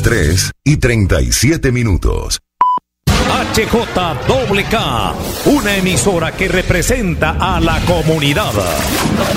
3:37. HJWK, una emisora que representa a la comunidad.